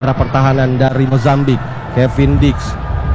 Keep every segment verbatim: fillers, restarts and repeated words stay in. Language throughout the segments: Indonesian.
sentra pertahanan dari Mozambik, Kevin Dix.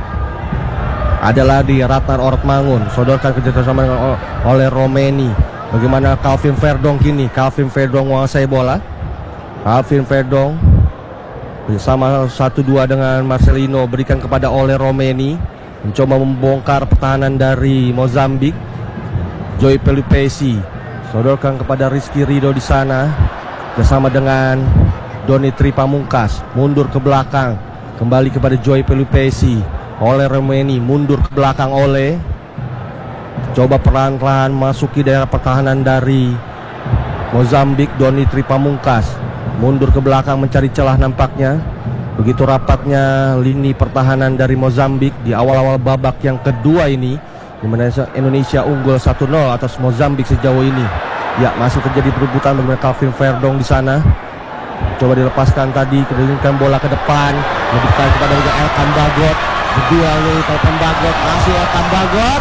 Adalah di Ratnar Ortmangun, sodorkan kerjasama dengan oleh Romeni. Bagaimana Calvin Verdong kini? Calvin Verdong menguasai bola. Calvin Verdong bersama satu dua dengan Marcelino, berikan kepada oleh Romeni, mencoba membongkar pertahanan dari Mozambik. Joy Pelupesi sodorkan kepada Rizky Ridho di sana, bersama dengan Donitri Pamungkas, mundur ke belakang, kembali kepada Joy Pelupesi. Oleh Romeni mundur ke belakang, oleh coba perlahan-lahan masuki daerah pertahanan dari Mozambik. Donitri Pamungkas mundur ke belakang mencari celah nampaknya. Begitu rapatnya lini pertahanan dari Mozambik di awal-awal babak yang kedua ini, di mana Indonesia unggul satu nol atas Mozambik sejauh ini. Ya, masih terjadi perebutan dengan Calvin Verdong di sana. Coba dilepaskan tadi, kemudian bola ke depan, diberikan kepada Elkan Bagot. Kedua dari Elkan Bagot, masih Elkan Bagot.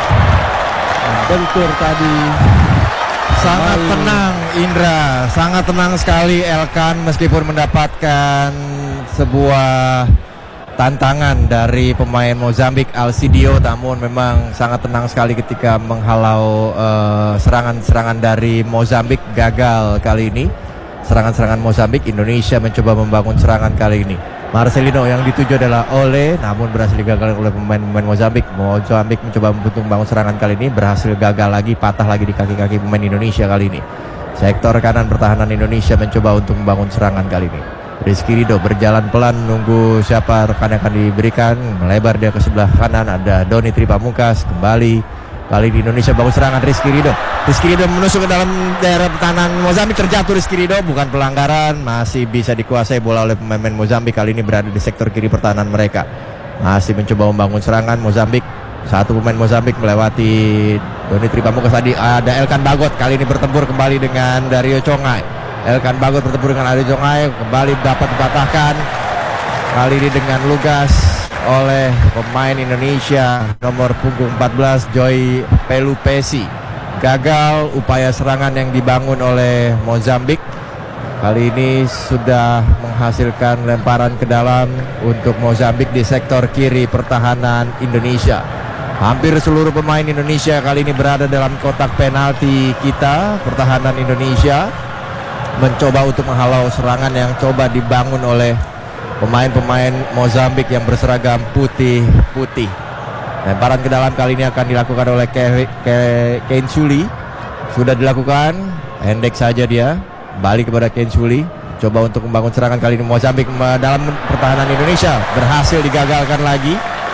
Bentur tadi. Sangat tenang Indra, sangat tenang sekali Elkan meskipun mendapatkan sebuah tantangan dari pemain Mozambik Alcidio, namun memang sangat tenang sekali ketika menghalau serangan-serangan uh, dari Mozambik. Gagal kali ini serangan-serangan Mozambik. Indonesia mencoba membangun serangan kali ini. Marcelino yang dituju adalah Ole, namun berhasil digagalkan oleh pemain-pemain Mozambik. Mozambik mencoba membangun serangan kali ini, berhasil gagal lagi, patah lagi di kaki-kaki pemain Indonesia kali ini. Sektor kanan pertahanan Indonesia mencoba untuk membangun serangan kali ini. Rizky Ridho berjalan pelan menunggu siapa rekan yang akan diberikan. Melebar dia ke sebelah kanan, ada Donitri Pamungkas. Kembali kali di Indonesia bangun serangan Rizky Ridho. Rizky Ridho menusuk ke dalam daerah pertahanan Mozambik, terjatuh Rizky Ridho, bukan pelanggaran, masih bisa dikuasai bola oleh pemain Mozambik. Kali ini berada di sektor kiri pertahanan mereka, masih mencoba membangun serangan Mozambik. Satu pemain Mozambik melewati Donitri Pamungkas tadi, ada Elkan Bagot. Kali ini bertempur kembali dengan Dario Congai. Elkan Bagot bertempur dengan Dario Congai, kembali dapat dipatahkan. Kali ini dengan lugas oleh pemain Indonesia nomor punggung empat belas Joy Pelupesi. Gagal upaya serangan yang dibangun oleh Mozambik. Kali ini sudah menghasilkan lemparan ke dalam untuk Mozambik di sektor kiri pertahanan Indonesia. Hampir seluruh pemain Indonesia kali ini berada dalam kotak penalti kita. Pertahanan Indonesia mencoba untuk menghalau serangan yang coba dibangun oleh pemain-pemain Mozambik yang berseragam putih-putih. Lemparan ke dalam kali ini akan dilakukan oleh Ke Ke Ken Suli. Sudah dilakukan, pendek saja dia. Balik kepada Ken Suli, coba untuk membangun serangan kali ini Mozambik dalam pertahanan Indonesia. Berhasil digagalkan lagi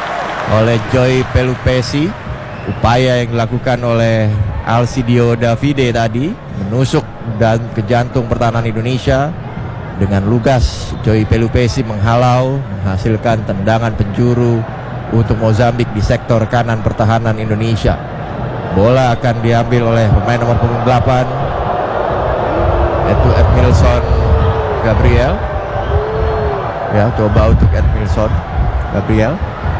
oleh Joy Pelupesi. Upaya yang dilakukan oleh Alcidio Davide tadi menusuk dan ke jantung pertahanan Indonesia. Dengan lugas Joy Pelupesi menghalau, menghasilkan tendangan penjuru untuk Mozambik di sektor kanan pertahanan Indonesia. Bola akan diambil oleh pemain nomor punggung delapan, yaitu Edmilson Gabriel. Ya, coba untuk Edmilson Gabriel.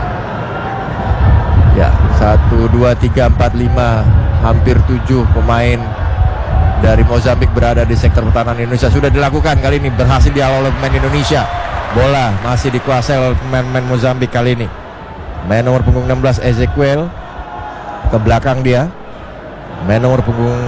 Ya, satu, dua, tiga, empat, lima, hampir tujuh pemain dari Mozambik berada di sektor pertahanan Indonesia. Sudah dilakukan kali ini, berhasil diawal oleh pemain Indonesia. Bola masih dikuasai oleh pemain-pemain Mozambik kali ini. Main nomor punggung enam belas Ezekiel ke belakang dia. Main nomor punggung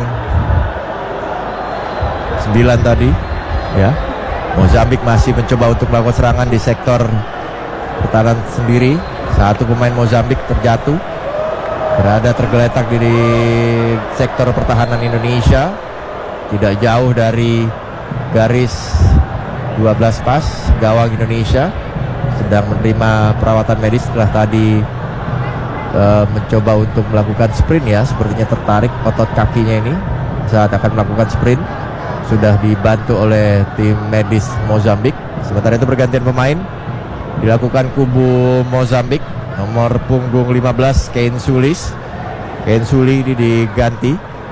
sembilan tadi, ya. Mozambik masih mencoba untuk melakukan serangan di sektor pertahanan sendiri. Satu pemain Mozambik terjatuh, berada tergeletak di sektor pertahanan Indonesia, tidak jauh dari garis dua belas pas gawang Indonesia. Sedang menerima perawatan medis setelah tadi uh, mencoba untuk melakukan sprint, ya. Sepertinya tertarik otot kakinya ini saat akan melakukan sprint. Sudah dibantu oleh tim medis Mozambik. Sementara itu pergantian pemain dilakukan kubu Mozambik. Nomor punggung lima belas Ken Sulis. Ken Suli ini diganti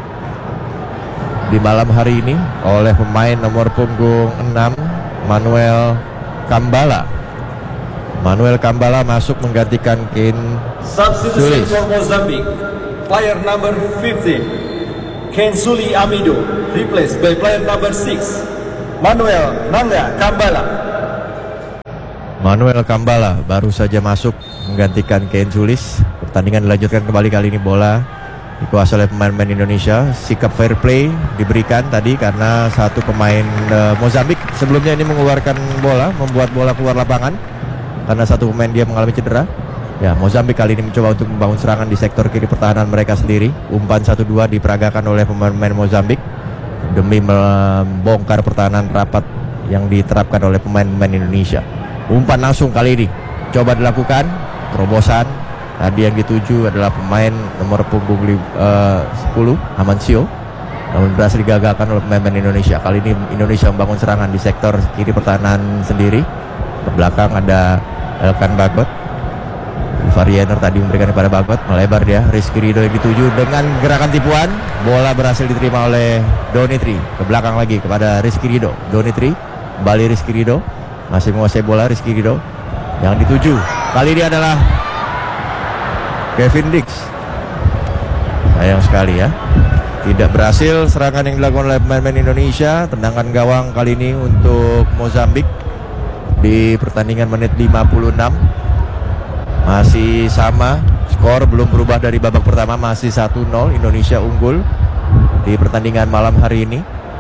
di malam hari ini oleh pemain nomor punggung enam Manuel Kambala. Manuel Kambala masuk menggantikan Ken Substitution Sulis. for Mozambique, player number fifteen Ken Suli Amido, replaced by player number six Manuel Nanga Kambala. Manuel Kambala baru saja masuk menggantikan Ken Sulis. Pertandingan dilanjutkan kembali, kali ini bola dikuasai oleh pemain-pemain Indonesia. Sikap fair play diberikan tadi karena satu pemain uh, Mozambik sebelumnya ini mengeluarkan bola, membuat bola keluar lapangan karena satu pemain dia mengalami cedera. Ya, Mozambik kali ini mencoba untuk membangun serangan di sektor kiri pertahanan mereka sendiri. Umpan satu dua diperagakan oleh pemain-pemain Mozambik demi membongkar pertahanan rapat yang diterapkan oleh pemain-pemain Indonesia. Umpan langsung kali ini coba dilakukan, terobosan. Tadi yang dituju adalah pemain nomor punggung uh, sepuluh, Amancio, namun berhasil digagalkan oleh pemain Indonesia. Kali ini Indonesia membangun serangan di sektor kiri pertahanan sendiri. Ke belakang ada Elkan Bagot. Variener tadi memberikan kepada Bagot, melebar dia. Rizky Ridho yang dituju dengan gerakan tipuan. Bola berhasil diterima oleh Donitri. Ke belakang lagi kepada Rizky Ridho. Donitri, kembali Rizky Ridho. Masih menguasai bola Rizky Ridho. Yang dituju kali ini adalah Kevin Dix. Sayang sekali ya, tidak berhasil serangan yang dilakukan oleh pemain-pemain Indonesia. Tendangan gawang kali ini untuk Mozambik di pertandingan menit lima puluh enam. Masih sama, skor belum berubah dari babak pertama, masih satu nol. Indonesia unggul di pertandingan malam hari ini.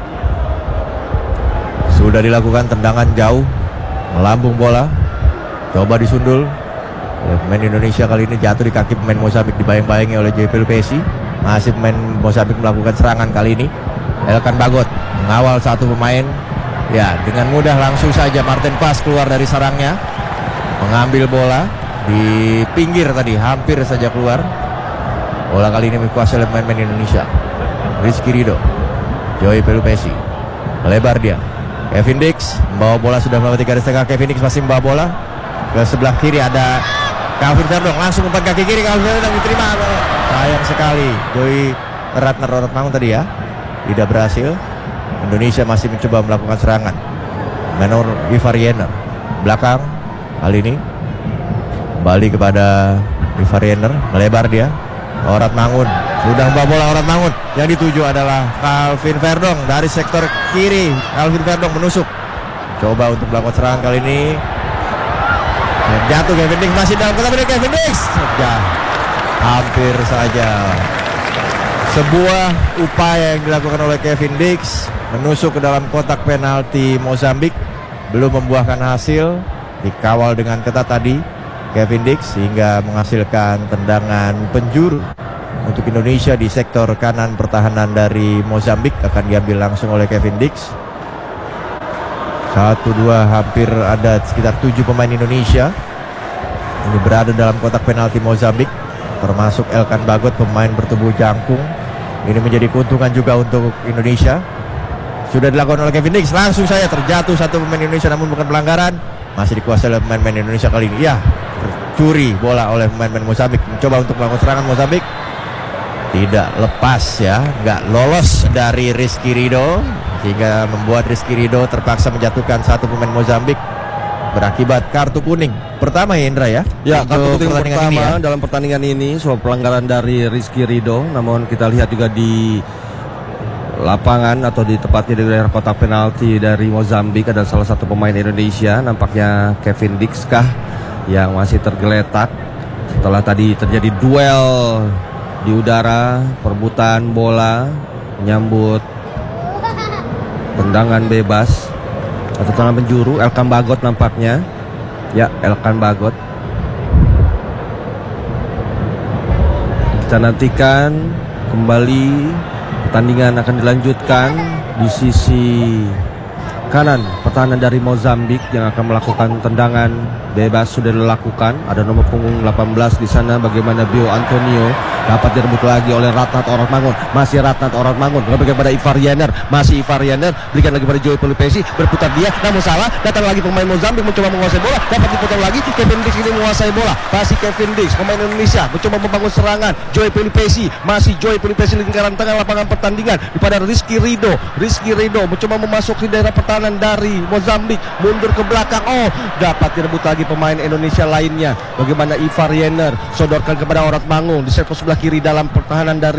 Sudah dilakukan tendangan jauh, melambung bola, coba disundul. Pemain Indonesia kali ini jatuh di kaki pemain Mozambik, dibayang-bayangi oleh J P Lupesi. Masih pemain Mozambik melakukan serangan kali ini. Elkan Bagot mengawal satu pemain. Ya, dengan mudah langsung saja Martin Pas keluar dari sarangnya, mengambil bola di pinggir tadi, hampir saja keluar. Bola kali ini dikuasai oleh pemain Indonesia. Rizky Ridho, Joy Pelupesi, melebar dia. Kevin Dix membawa bola, sudah melewati garis tengah. Kevin Dix masih membawa bola ke sebelah kiri, ada Calvin Verdong, langsung umpan kaki kiri. Calvin Verdong diterima. Sayang sekali, Joy Ratnar Oratmangun tadi ya, tidak berhasil. Indonesia masih mencoba melakukan serangan. Menor Ivariener belakang kali ini kembali kepada Ivariener, melebar dia. Oratmangun sudah membawa bola. Oratmangun yang dituju adalah Calvin Verdong dari sektor kiri. Calvin Verdong menusuk, coba untuk melakukan serangan kali ini. Jatuh Kevin Dix, masih dalam kotak penalti Kevin Dix. Ya, hampir saja. Sebuah upaya yang dilakukan oleh Kevin Dix menusuk ke dalam kotak penalti Mozambik, belum membuahkan hasil. Dikawal dengan ketat tadi Kevin Dix sehingga menghasilkan tendangan penjuru untuk Indonesia di sektor kanan pertahanan dari Mozambik. Akan diambil langsung oleh Kevin Dix. Satu dua, hampir ada sekitar tujuh pemain Indonesia ini berada dalam kotak penalti Mozambik, termasuk Elkan Bagot, pemain bertubuh jangkung. Ini menjadi keuntungan juga untuk Indonesia. Sudah dilakukan oleh Kevin Dix, langsung saja terjatuh satu pemain Indonesia, namun bukan pelanggaran. Masih dikuasai oleh pemain-pemain Indonesia kali ini. Ya, tercuri bola oleh pemain-pemain Mozambik. Mencoba untuk melakukan serangan Mozambik, tidak lepas ya, nggak lolos dari Rizky Ridho, sehingga membuat Rizky Ridho terpaksa menjatuhkan satu pemain Mozambik berakibat kartu kuning pertama ya Indra ya. Ya, kartu kuning pertama ini ya, dalam pertandingan ini soal pelanggaran dari Rizky Ridho. Namun kita lihat juga di lapangan atau di tepatnya di daerah kotak penalti dari Mozambik ada salah satu pemain Indonesia, nampaknya Kevin Dix kah, yang masih tergeletak setelah tadi terjadi duel di udara, perebutan bola, menyambut tendangan bebas atau tendangan penjuru. Elkan Bagot nampaknya. Ya, Elkan Bagot. Kita nantikan kembali, pertandingan akan dilanjutkan di sisi kanan pertahanan dari Mozambik yang akan melakukan tendangan bebas. Sudah dilakukan, ada nomor punggung delapan belas di sana. Bagaimana Bio Antonio dapat direbut lagi oleh Ratnat Oratmangun. Masih Ratnat Oratmangun berikan pada Ivariener, masih Ivariener berikan lagi pada Joy Pelupesi, berputar dia namun salah. Datang lagi pemain Mozambik mencoba menguasai bola, dapat dipotong lagi. Kevin Dix ini menguasai bola, masih Kevin Dix pemain Indonesia mencoba membangun serangan. Joy Pelupesi, masih Joy Pelupesi lingkaran tengah lapangan pertandingan kepada Rizky Ridho. Rizky Ridho mencoba memasuki daerah pertahanan dari Mozambik, mundur ke belakang. Oh, dapat direbut lagi pemain Indonesia lainnya. Bagaimana Ivariener sodorkan kepada Oratmangun di sektor sebelah kiri dalam pertahanan dari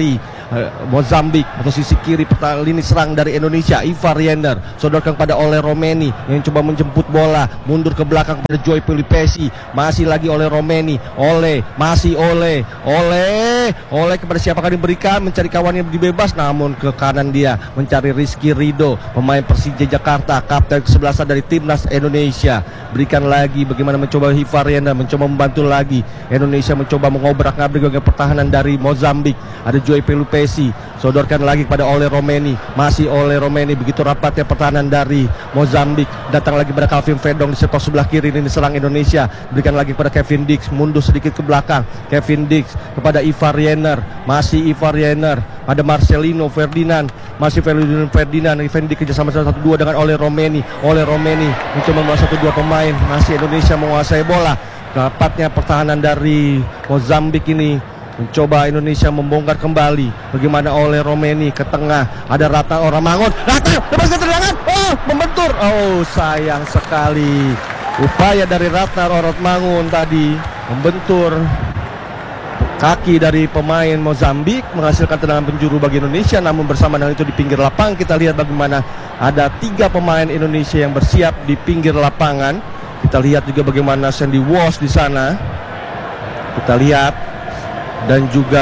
uh, Mozambik atau sisi kiri pertahanan lini serang dari Indonesia. Ivar Yenner sodorkan kepada Ole Romeni yang coba menjemput bola, mundur ke belakang pada Joy Pelupesi, masih lagi Ole Romeni, Ole masih Ole, Ole, Ole kepada siapakah diberikan, mencari kawan yang dibebas, namun ke kanan dia mencari Rizky Ridho, pemain Persija Jakarta, kapten kesebelasan dari timnas Indonesia. Berikan lagi, bagaimana mencoba Ivar Yenner, mencoba membantu lagi Indonesia, mencoba mengobrak-abrik bagian pertahanan dari Mozambik. Ada Joy Pelupesi, sodorkan lagi kepada Ole Romeni, masih Ole Romeni. Begitu rapatnya pertahanan dari Mozambik, datang lagi pada Calvin Verdong di sektor sebelah kiri ini serang Indonesia. Berikan lagi kepada Kevin Dix, mundur sedikit ke belakang. Kevin Dix kepada Ivar Yenner, masih Ivar Yenner. Ada Marcelino Ferdinand, masih Ferdinand Ferdinand. Kevin Dix kerjasama satu dua dengan Ole Romeni. Ole Romeni mencoba membawa satu dua pemain, masih Indonesia menguasai bola. Rapatnya pertahanan dari Mozambik ini, mencoba Indonesia membongkar kembali. Bagaimana Ole Romeni ke tengah, ada Rata Oramangun, Rata lepaskan tendangan, oh membentur, oh sayang sekali. Upaya dari Rata Oramangun tadi membentur kaki dari pemain Mozambik, menghasilkan tendangan penjuru bagi Indonesia. Namun bersama dengan itu di pinggir lapangan kita lihat bagaimana ada tiga pemain Indonesia yang bersiap di pinggir lapangan. Kita lihat juga bagaimana Sandy Walsh di sana. Kita lihat, dan juga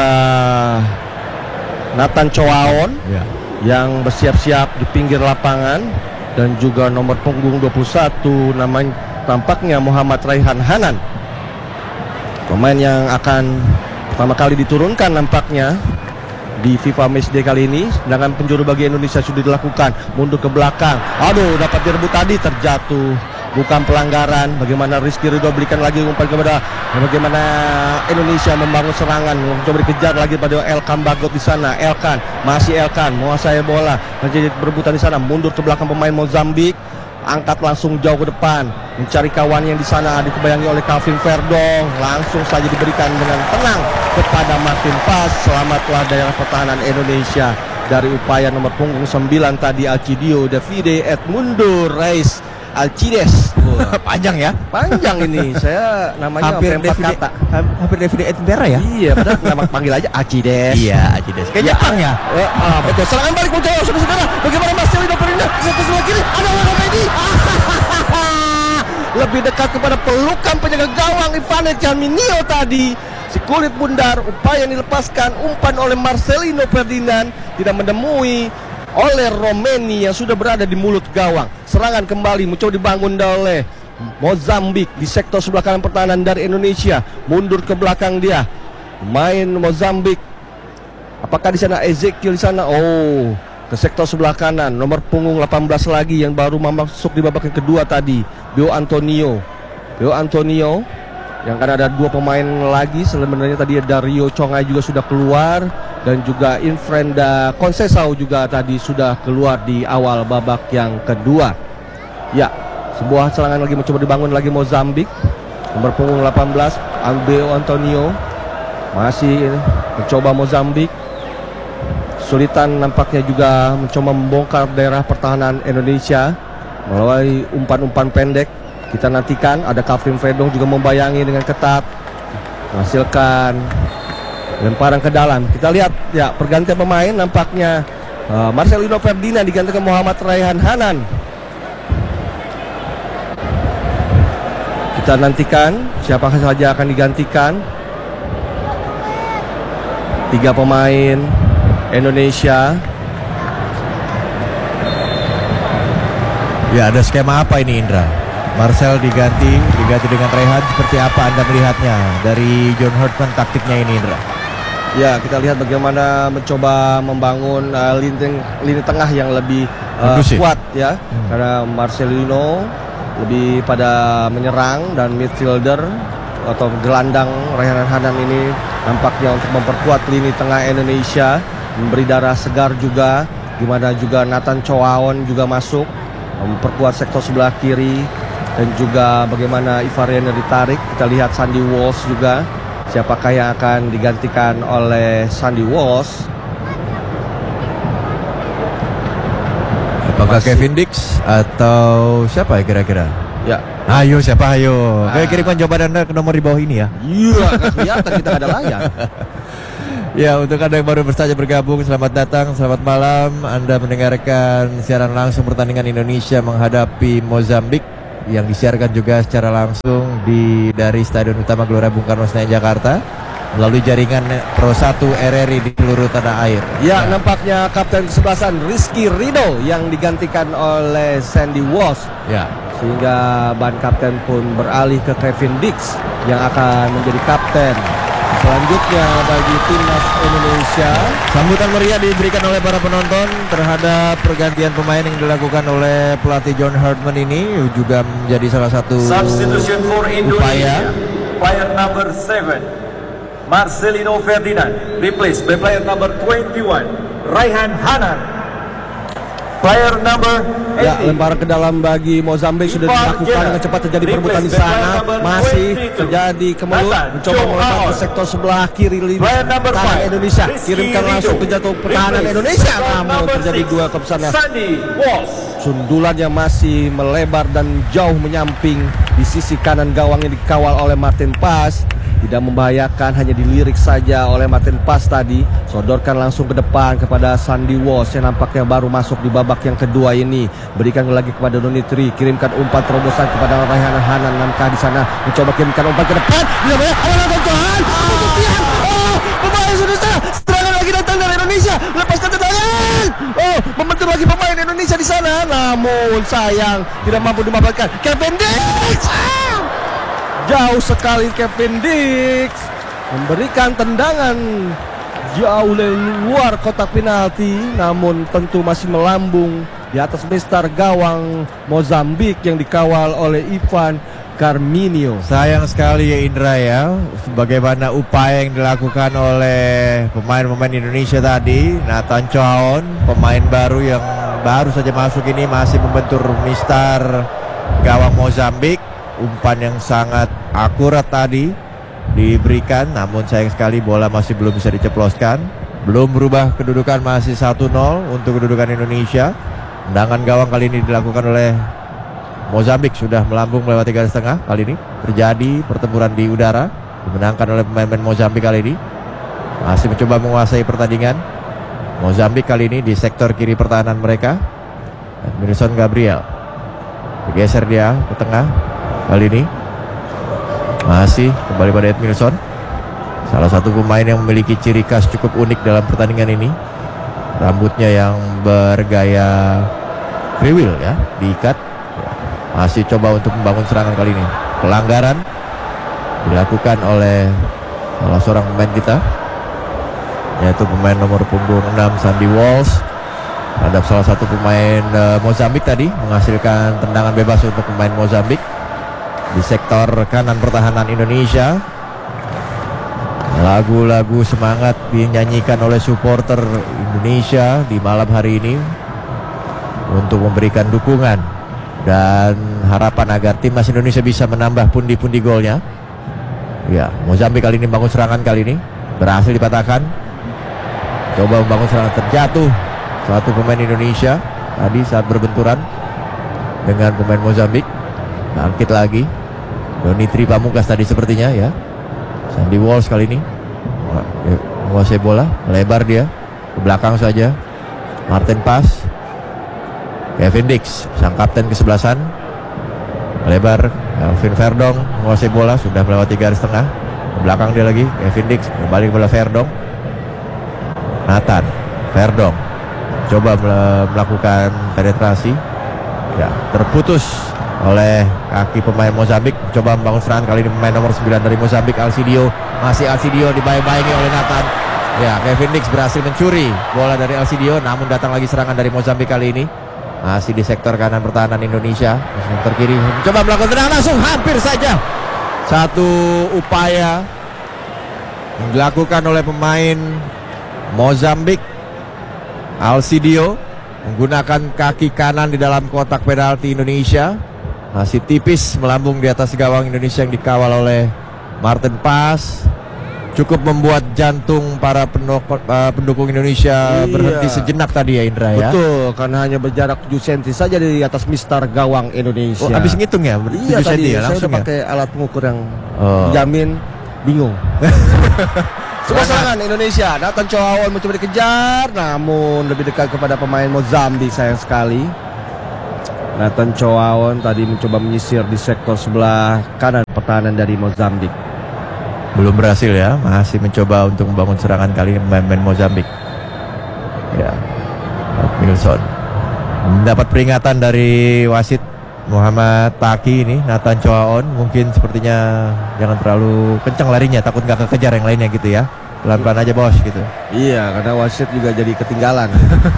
Nathan Choaon ya, yang bersiap-siap di pinggir lapangan, dan juga nomor punggung dua puluh satu namanya tampaknya Muhammad Raihan Hanan, pemain yang akan pertama kali diturunkan nampaknya di FIFA Matchday kali ini. Sedangkan penjuru bagi Indonesia sudah dilakukan, mundur ke belakang, aduh dapat direbut tadi, terjatuh, bukan pelanggaran. Bagaimana Rizky Ridho berikan lagi umpan kepada, bagaimana Indonesia membangun serangan, coba dikejar lagi pada Elkan Bagot di sana. Elkan, masih Elkan menguasai bola, menjadi berebutan di sana, mundur ke belakang pemain Mozambik, angkat langsung jauh ke depan, mencari kawan yang di sana, dikebayangi oleh Calvin Verdong, langsung saja diberikan dengan tenang kepada Martin Pas. Selamatlah daerah pertahanan Indonesia dari upaya nomor punggung sembilan tadi, Alcidio Davide Edmundo Reis Alcides. Panjang ya? Panjang ini, saya namanya hampir empat Davide, kata. hampir Davide Edinburgh ya? Iya, padahal nama panggil aja Alcides. Iya, Alcides. Kayak Jepang ya? Eh, ah, betul. Serangan balik muncul, saudara-saudara. Bagaimana Marcelino Ferdinand ke sebelah kiri? Ada Ole Romeni. Lebih dekat kepada pelukan penjaga gawang Ivane Gianminio tadi. Si kulit bundar, upaya yang dilepaskan umpan oleh Marcelino Ferdinand tidak menemui Ole Romeni yang sudah berada di mulut gawang. Serangan kembali mencoba dibangun oleh Mozambik di sektor sebelah kanan pertahanan dari Indonesia. Mundur ke belakang dia, main Mozambik. Apakah di sana Ezekiel di sana? Oh, ke sektor sebelah kanan, nomor punggung delapan belas lagi yang baru masuk di babak yang kedua tadi, Bio Antonio. Bio Antonio yang kan ada dua pemain lagi sebenarnya, tadi ada Rio Chongai juga sudah keluar, dan juga Infrenda Conceição juga tadi sudah keluar di awal babak yang kedua. Ya, sebuah serangan lagi mencoba dibangun lagi Mozambik, nomor punggung delapan belas Bio Antonio masih mencoba. Mozambik sulitan nampaknya juga mencoba membongkar daerah pertahanan Indonesia melalui umpan-umpan pendek. Kita nantikan, ada Calvin Verdong juga membayangi dengan ketat, menghasilkan lemparan ke dalam. Kita lihat ya pergantian pemain, nampaknya uh, Marcelino Ferdinand digantikan Muhammad Raihan Hanan. Kita nantikan siapa saja akan digantikan. Tiga pemain Indonesia. Ya, ada skema apa ini, Indra? Marcel diganti, diganti dengan Rehan. Seperti apa Anda melihatnya dari John Hartman taktiknya ini, Indra? Ya, kita lihat bagaimana mencoba membangun uh, lini, lini tengah yang lebih uh, kuat ya. Hmm. Karena Marcelino lebih pada menyerang, dan midfielder atau gelandang Raihan Hanan ini nampaknya untuk memperkuat lini tengah Indonesia, memberi darah segar juga. Gimana juga Nathan Choaon juga masuk memperkuat sektor sebelah kiri, dan juga bagaimana Ivar Yenner ditarik. Kita lihat Sandy Walsh juga, siapakah yang akan digantikan oleh Sandy Walsh? Apakah Masih. Kevin Dix atau siapa ya kira-kira? Ya, ayo siapa ayo? Ah. Kayak kirimkan jawaban Anda ke nomor di bawah ini ya. Iya, kan kelihatan kita ada layar. Ya, untuk Anda yang baru saja bergabung, selamat datang, selamat malam. Anda mendengarkan siaran langsung pertandingan Indonesia menghadapi Mozambik yang disiarkan juga secara langsung di dari Stadion Utama Gelora Bung Karno Senayan Jakarta melalui jaringan Pro satu R R I di seluruh tanah air. Ya, ya. Nampaknya kapten kesebelasan Rizky Ridho yang digantikan oleh Sandy Walsh. Ya. Sehingga ban kapten pun beralih ke Kevin Dix yang akan menjadi kapten selanjutnya bagi timnas Indonesia. Sambutan meriah diberikan oleh para penonton terhadap pergantian pemain yang dilakukan oleh pelatih John Herdman ini, juga menjadi salah satu Substitution for upaya. Indonesia. Player number seven, Marcelino Ferdinand, replaced by player number twenty-one, Raihan Hanan. Player number Ya, lemparan ke dalam bagi Mozambik sudah dilakukan dengan cepat, terjadi perebutan di sana, masih terjadi kemelut, mencoba melempar ke sektor sebelah kiri tanah Indonesia, kirimkan langsung ke jatuh pertahanan Indonesia, namun terjadi dua kepesanan. Sundulan yang masih melebar dan jauh menyamping di sisi kanan gawang yang dikawal oleh Martin Paes. Tidak membahayakan, hanya dilirik saja oleh Martin Paes tadi. Sodorkan langsung ke depan kepada Sandy Walsh yang nampaknya baru masuk di babak yang kedua ini. Berikan lagi kepada Donitri, kirimkan umpan terobosan kepada Raihan Hanan. Namkah di sana mencoba kirimkan umpan ke depan. Tidak banyak, aman Tuhan. Oh, pemain Indonesia, serangan lagi datang dari Indonesia. Lepaskan tendangan. Oh, membentur lagi pemain Indonesia di sana. Namun sayang tidak mampu dimanfaatkan. Kevin Dix. Ah! Jauh sekali Kevin Dix memberikan tendangan jauh dari luar kotak penalti, namun tentu masih melambung di atas mister gawang Mozambik yang dikawal oleh Ivan Carminho. Sayang sekali ya Indra ya, bagaimana upaya yang dilakukan oleh pemain-pemain Indonesia tadi. Nathan Choaon, pemain baru yang baru saja masuk ini, masih membentur mister gawang Mozambik. Umpan yang sangat akurat tadi diberikan, namun sayang sekali bola masih belum bisa diceploskan. Belum berubah kedudukan, masih satu nol untuk kedudukan Indonesia. Tendangan gawang kali ini dilakukan oleh Mozambik, sudah melambung melewati garis tengah. Kali ini terjadi pertempuran di udara, dimenangkan oleh pemain-pemain Mozambik kali ini. Masih mencoba menguasai pertandingan Mozambik kali ini di sektor kiri pertahanan mereka. Edmilson Gabriel bergeser dia ke tengah. Kali ini masih kembali pada Edmilson, salah satu pemain yang memiliki ciri khas cukup unik dalam pertandingan ini. Rambutnya yang bergaya free wheel ya, diikat. Masih coba untuk membangun serangan kali ini. Pelanggaran dilakukan oleh salah seorang pemain kita, yaitu pemain nomor punggung enam Sandy Walsh terhadap salah satu pemain uh, Mozambik tadi, menghasilkan tendangan bebas untuk pemain Mozambik di sektor kanan pertahanan Indonesia. Lagu-lagu semangat dinyanyikan oleh supporter Indonesia di malam hari ini untuk memberikan dukungan dan harapan agar timnas Indonesia bisa menambah pundi-pundi golnya. Ya, Mozambik kali ini bangun serangan, kali ini berhasil dipatahkan. Coba membangun serangan, terjatuh satu pemain Indonesia tadi saat berbenturan dengan pemain Mozambik. Bangkit lagi Donitri Pamungkas tadi sepertinya ya. Sandy Walsh kali ini menguasai bola, melebar dia ke belakang saja. Martin Paes, Kevin Dix sang kapten kesebelasan, melebar. Kelvin Verdong menguasai bola, sudah melewati garis tengah. Ke belakang dia lagi, Kevin Dix kembali kepada Verdong. Nathan Verdong coba melakukan penetrasi, ya terputus oleh kaki pemain Mozambik. Coba membangun serangan, kali ini pemain nomor sembilan dari Mozambik, Alcidio. Masih Alcidio dibayang-bayangi oleh Nathan. Ya, Kevin Dix berhasil mencuri bola dari Alcidio, namun datang lagi serangan dari Mozambik kali ini. Masih di sektor kanan pertahanan Indonesia. Sektor kiri coba melakukan tendangan langsung, hampir saja. Satu upaya yang dilakukan oleh pemain Mozambik, Alcidio, menggunakan kaki kanan di dalam kotak penalti Indonesia. Masih tipis melambung di atas gawang Indonesia yang dikawal oleh Martin Paes. Cukup membuat jantung para pendukung, uh, pendukung Indonesia iya. berhenti sejenak tadi ya Indra ya. Betul, karena hanya berjarak tujuh sentimeter saja dari atas mister gawang Indonesia. Oh, habis ngitung ya? Iya tadi, ya, saya udah ya? pakai alat pengukur yang oh. jamin bingung. Sebuah serangan Indonesia. Nathan Choaon mencoba dikejar, namun lebih dekat kepada pemain Mozambik, sayang sekali. Nathan Choaon tadi mencoba menyisir di sektor sebelah kanan pertahanan dari Mozambik. Belum berhasil ya, masih mencoba untuk membangun serangan kali ini pemain Mozambik. Ya, Milson mendapat peringatan dari wasit Muhammad Taki ini. Nathan Choaon mungkin sepertinya jangan terlalu kencang larinya, takut nggak kekejar yang lainnya gitu ya. Pelan-pelan aja bos gitu. Iya, karena wasit juga jadi ketinggalan.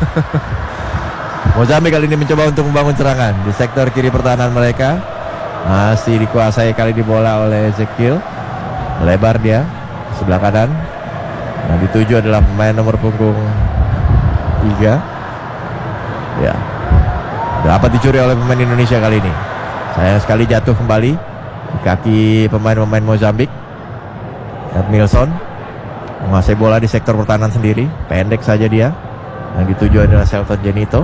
Mozambik kali ini mencoba untuk membangun serangan di sektor kiri pertahanan mereka. Masih dikuasai kali di bola oleh Ezekiel. Lebar dia sebelah kanan. Nah, dituju adalah pemain nomor punggung tiga. Ya, dapat dicuri oleh pemain Indonesia kali ini. Sayang sekali jatuh kembali di kaki pemain-pemain Mozambik. Edmilson menguasai bola di sektor pertahanan sendiri. Pendek saja dia. Yang dituju adalah Selton Jenito.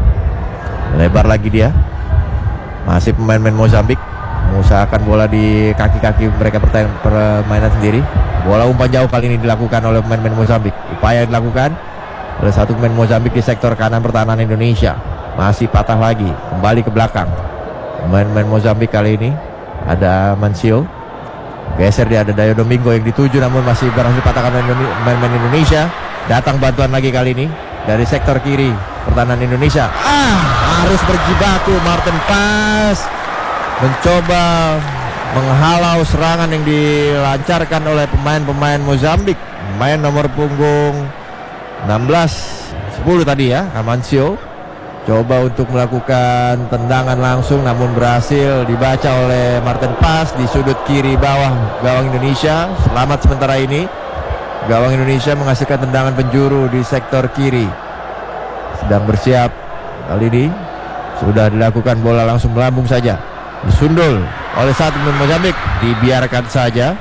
Lebar lagi dia. Masih pemain-pemain Mozambik mengusahakan bola di kaki-kaki mereka permainan sendiri. Bola umpan jauh kali ini dilakukan oleh pemain-pemain Mozambik. Upaya dilakukan oleh satu pemain Mozambik di sektor kanan pertahanan Indonesia. Masih patah lagi, kembali ke belakang. Pemain-pemain Mozambik kali ini ada Mancio. Geser dia, ada Dayo Domingo yang dituju namun masih berhasil patahkan pemain-pemain Indonesia. Datang bantuan lagi kali ini dari sektor kiri pertahanan Indonesia. Ah, harus berjibaku. Martin Pas mencoba menghalau serangan yang dilancarkan oleh pemain-pemain Mozambik. Pemain nomor punggung enam belas sepuluh tadi ya, Amancio. Coba untuk melakukan tendangan langsung namun berhasil dibaca oleh Martin Pas di sudut kiri bawah gawang Indonesia. Selamat sementara ini. Gawang Indonesia menghasilkan tendangan penjuru di sektor kiri. Sedang bersiap kali ini. Sudah dilakukan, bola langsung melambung saja. Disundul oleh satu pemain Mozambik, dibiarkan saja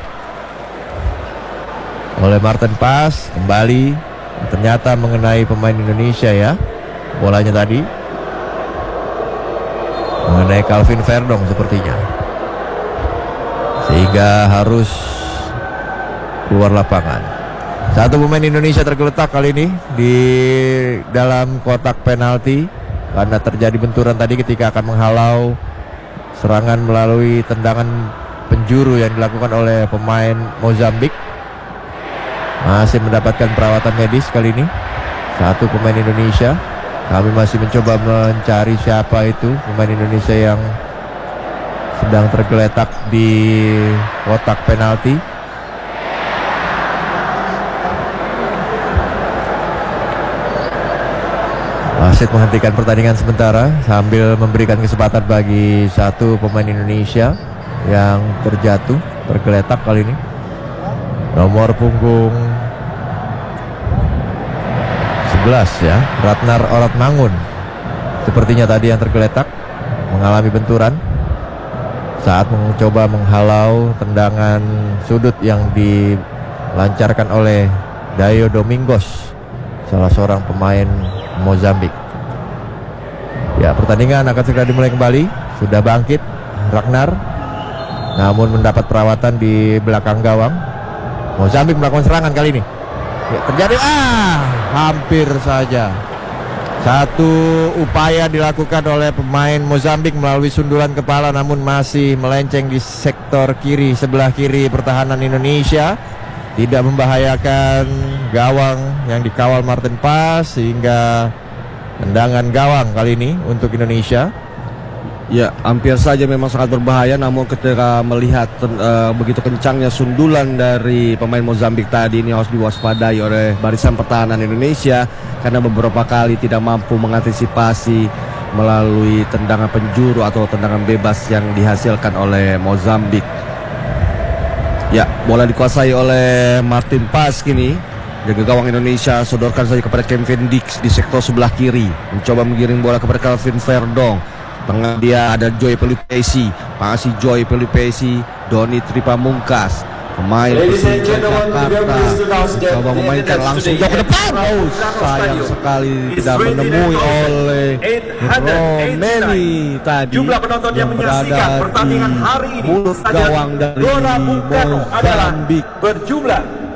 oleh Martin Pas. Kembali ternyata mengenai pemain Indonesia ya, bolanya tadi mengenai Calvin Verdong sepertinya, sehingga harus keluar lapangan. Satu pemain Indonesia tergeletak kali ini di dalam kotak penalti karena terjadi benturan tadi ketika akan menghalau serangan melalui tendangan penjuru yang dilakukan oleh pemain Mozambik. Masih mendapatkan perawatan medis kali ini satu pemain Indonesia. Kami masih mencoba mencari siapa itu pemain Indonesia yang sedang tergeletak di kotak penalti. Wasit menghentikan pertandingan sementara sambil memberikan kesempatan bagi satu pemain Indonesia yang terjatuh, tergeletak kali ini. Nomor punggung sebelas ya, Ratnar Oratmangun. Sepertinya tadi yang tergeletak mengalami benturan saat mencoba menghalau tendangan sudut yang dilancarkan oleh Dayo Domingos, salah seorang pemain Mozambik. Ya, pertandingan akan segera dimulai kembali. Sudah bangkit Ragnar, namun mendapat perawatan di belakang gawang. Mozambik melakukan serangan kali ini. Ya, terjadi ah, hampir saja. Satu upaya dilakukan oleh pemain Mozambik melalui sundulan kepala, namun masih melenceng di sektor kiri sebelah kiri pertahanan Indonesia. Tidak membahayakan gawang yang dikawal Martin Pas, sehingga tendangan gawang kali ini untuk Indonesia. Ya, hampir saja memang sangat berbahaya, namun ketika melihat uh, begitu kencangnya sundulan dari pemain Mozambik tadi, ini harus diwaspadai oleh barisan pertahanan Indonesia karena beberapa kali tidak mampu mengantisipasi melalui tendangan penjuru atau tendangan bebas yang dihasilkan oleh Mozambik. Ya, bola dikuasai oleh Martin Pas kini. Jaga gawang Indonesia sodorkan saja kepada Kevin Dix di sektor sebelah kiri. Mencoba menggiring bola kepada Calvin Verdong. Tengah dia ada Joy Pelupesi. Masih Joy Pelupesi, Doni Tripamungkas. Pemain Persija Jakarta coba memainkan langsung jauh ke depan. Oh, sayang sekali tidak menemui oleh Romeni tadi. Jumlah penonton yang menyaksikan pertandingan hari ini mulut gawang dari Mozambik berjumlah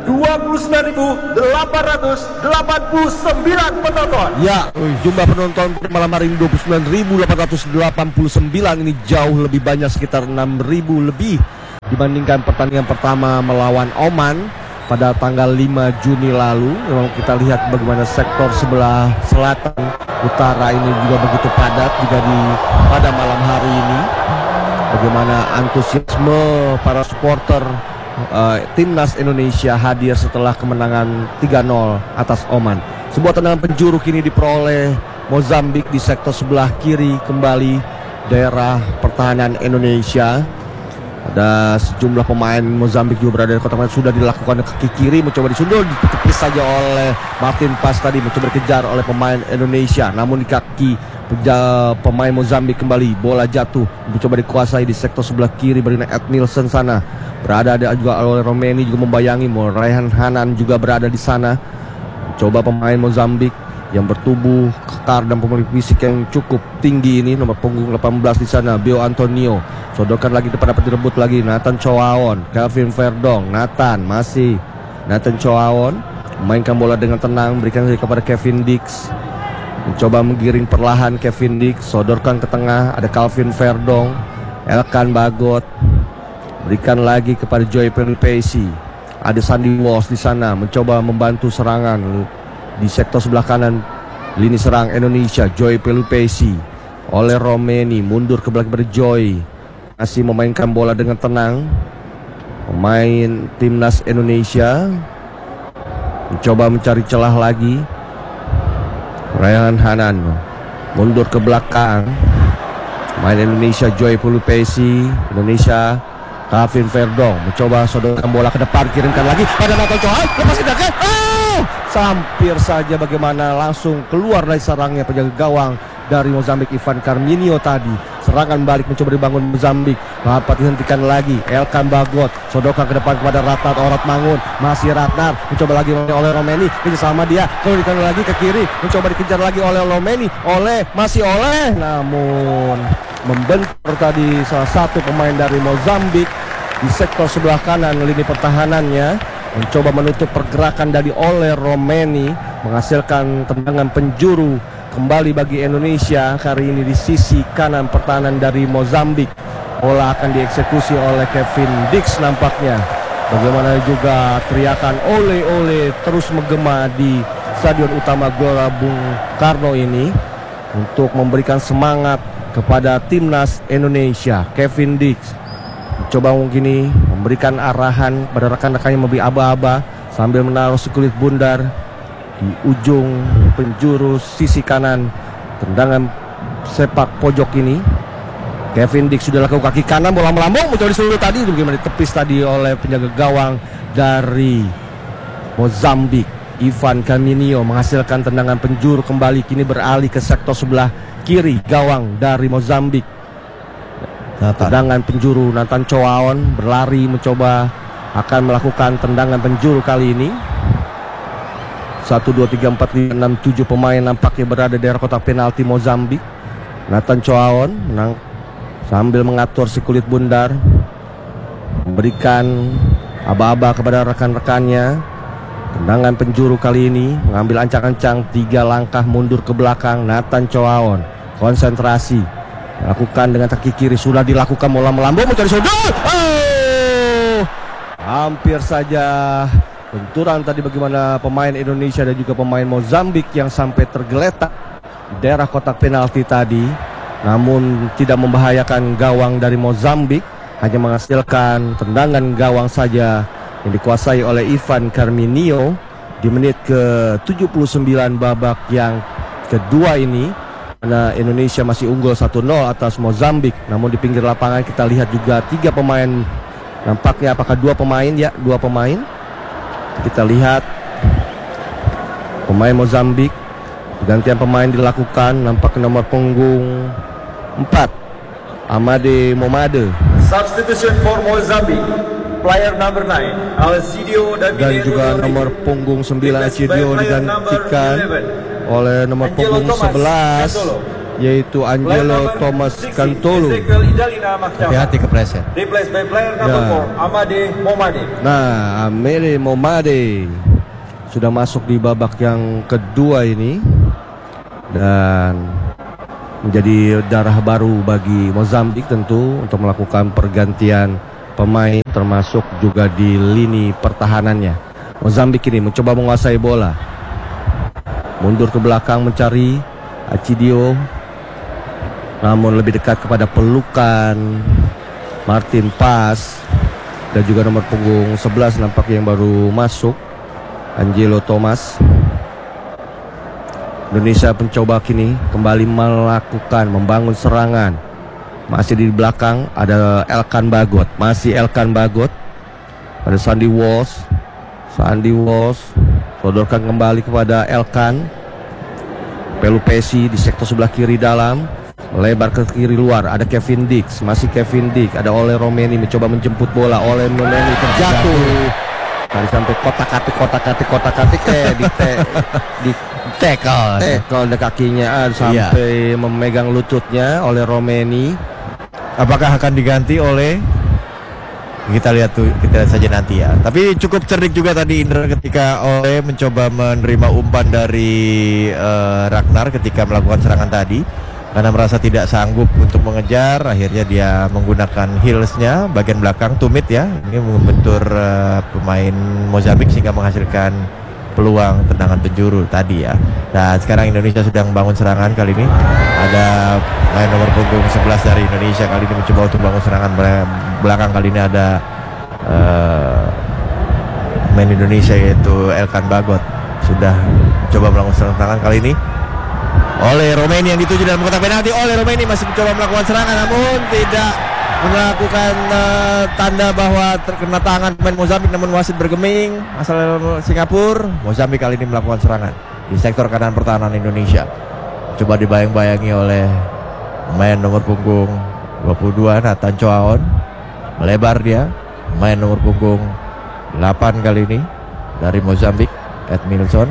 dua puluh sembilan ribu delapan ratus delapan puluh sembilan penonton. Ya, jumlah penonton malam hari ini dua puluh sembilan ribu delapan ratus delapan puluh sembilan. Ini jauh lebih banyak, sekitar enam ribu lebih dibandingkan pertandingan pertama melawan Oman pada tanggal lima Juni lalu. Memang kita lihat bagaimana sektor sebelah selatan utara ini juga begitu padat juga di pada malam hari ini. Bagaimana antusiasme para supporter uh, timnas Indonesia hadir setelah kemenangan tiga nol atas Oman. Sebuah tendangan penjuru kini diperoleh Mozambik di sektor sebelah kiri kembali daerah pertahanan Indonesia. Ada sejumlah pemain Mozambik juga berada di kotak penalti, sudah dilakukan ke kaki kiri, mencoba disundul, ditepis saja oleh Martin Pas tadi, mencoba dikejar oleh pemain Indonesia, namun di kaki pemain Mozambik kembali, bola jatuh, mencoba dikuasai di sektor sebelah kiri berdiri Ed Nielsen sana, berada ada juga oleh Romeni juga membayangi, Raihan Hanan juga berada di sana, coba pemain Mozambik yang bertubuh kekar dan memiliki fisik yang cukup tinggi ini, nomor punggung delapan belas di sana, Bio Antonio, sodorkan lagi depan, dapat direbut lagi, Nathan Choaon, Calvin Verdong, Nathan masih, Nathan Choaon, memainkan bola dengan tenang, berikan kepada Kevin Dix, mencoba menggiring perlahan Kevin Dix, sodorkan ke tengah, ada Calvin Verdong, Elkan Bagot, berikan lagi kepada Joy Pelupesi, ada Sandy Walsh di sana, mencoba membantu serangan di sektor sebelah kanan lini serang Indonesia, Joy Pelupesi oleh Romeni, mundur ke belakang pada Joy, masih memainkan bola dengan tenang, pemain timnas Indonesia mencoba mencari celah lagi, Raihan Hanan mundur ke belakang, pemain Indonesia Joy Pelupesi, Indonesia Calvin Verdong mencoba sodorkan bola ke depan, kirimkan lagi pada Nathan Choaon, lepas ke belakang, oh! Hampir saja bagaimana langsung keluar dari sarangnya penjaga gawang dari Mozambik Ivan Carminio tadi. Serangan balik mencoba dibangun Mozambik, dapat dihentikan lagi Elkan Bagot, sodorkan ke depan kepada Ratnar Oratmangun, masih Ratnar, mencoba lagi oleh Romeni, ini sama dia, kemudian lagi ke kiri, mencoba dikejar lagi oleh Romeni, oleh masih oleh, namun membentur tadi salah satu pemain dari Mozambik di sektor sebelah kanan lini pertahanannya, mencoba menutup pergerakan dari oleh Romeni, menghasilkan tendangan penjuru kembali bagi Indonesia kali ini di sisi kanan pertahanan dari Mozambik. Bola akan dieksekusi oleh Kevin Dix nampaknya. Bagaimana juga teriakan ole-ole terus menggema di Stadion Utama Gelora Bung Karno ini untuk memberikan semangat kepada timnas Indonesia. Kevin Dix coba mungkin ini memberikan arahan pada rekan-rekannya memberi aba-aba sambil menaruh sekulit bundar di ujung penjuru sisi kanan tendangan sepak pojok ini. Kevin Dix sudah lakukan kaki kanan, bola melambung, mencoba disuruh tadi, bagaimana ditepis tadi oleh penjaga gawang dari Mozambik Ivan Carminio, menghasilkan tendangan penjuru kembali, kini beralih ke sektor sebelah kiri gawang dari Mozambik. Tendangan penjuru Nathan Choaon berlari mencoba akan melakukan tendangan penjuru kali ini. Satu, dua, tiga, empat, lima, enam, tujuh pemain nampaknya berada di daerah kotak penalti Mozambik. Nathan Choaon menang sambil mengatur si kulit bundar, memberikan aba-aba kepada rekan-rekannya. Tendangan penjuru kali ini mengambil ancang-ancang tiga langkah mundur ke belakang. Nathan Choaon konsentrasi, lakukan dengan kaki kiri, sudah dilakukan, bola melambung mencari sudut. Oh! Hampir saja benturan tadi bagaimana pemain Indonesia dan juga pemain Mozambik yang sampai tergeletak di daerah kotak penalti tadi, namun tidak membahayakan gawang dari Mozambik, hanya menghasilkan tendangan gawang saja yang dikuasai oleh Ivan Carminio di menit ke tujuh puluh sembilan babak yang kedua ini. Karena Indonesia masih unggul satu nol atas Mozambik, namun di pinggir lapangan kita lihat juga tiga pemain, nampaknya apakah dua pemain, ya dua pemain. Kita lihat pemain Mozambik, pergantian pemain dilakukan, nampak nomor punggung empat Amade Momade, Substitution for Mozambique, player number nine Alcidio dan juga nomor punggung sembilan Alcidio digantikan oleh nomor punggung sebelas yaitu Player Angelo number Thomas sixty, Cantolo. Ezekiel Idalina Mahjaba. Hati-hati kepleset. Replaced by player number Ya. four, Amade Momade. Nah, Amere Momade sudah masuk di babak yang kedua ini dan menjadi darah baru bagi Mozambik tentu untuk melakukan pergantian pemain termasuk juga di lini pertahanannya. Mozambik ini mencoba menguasai bola, mundur ke belakang mencari Acidio, namun lebih dekat kepada pelukan Martin Pas dan juga nomor punggung sebelas nampaknya yang baru masuk, Angelo Thomas. Indonesia mencoba kini kembali melakukan membangun serangan. Masih di belakang ada Elkan Bagot, masih Elkan Bagot pada Sandy Walsh. Sandy Walsh sodorkan kembali kepada Elkan. Pelupesi di sektor sebelah kiri dalam, lebar ke kiri luar, ada Kevin Dix, masih Kevin Dix, ada Ole Romeni mencoba menjemput bola, Ole Romeni terjatuh. Tadi sampai kotak-atik kotak-atik kotak-atik eh di te, di Tackle. tackle ada kakinya ah, sampai memegang lututnya oleh Romeni. Apakah akan diganti oleh, kita lihat tuh, kita lihat saja nanti ya. Tapi cukup cerdik juga tadi Indra ketika Ole mencoba menerima umpan dari uh, Ragnar ketika melakukan serangan tadi. Karena merasa tidak sanggup untuk mengejar, akhirnya dia menggunakan heelsnya bagian belakang, tumit ya. Ini membentur uh, pemain Mozambik sehingga menghasilkan peluang tendangan penjuru tadi ya. Dan sekarang Indonesia sedang membangun serangan kali ini. Ada main nomor punggung sebelas dari Indonesia kali ini mencoba untuk membangun serangan belakang. Kali ini ada uh, main Indonesia yaitu Elkan Bagot sudah coba melakukan serangan kali ini. Oleh Romeni yang dituju dalam kotak penalti. Oleh Romeni masih mencoba melakukan serangan namun tidak melakukan uh, tanda bahwa terkena tangan pemain Mozambik, namun wasit bergeming asal Singapura. Mozambik kali ini melakukan serangan di sektor kanan pertahanan Indonesia. Coba dibayang-bayangi oleh pemain nomor punggung dua puluh dua Nathan Choaon. Melebar dia, pemain nomor punggung delapan kali ini dari Mozambik, Edmilson.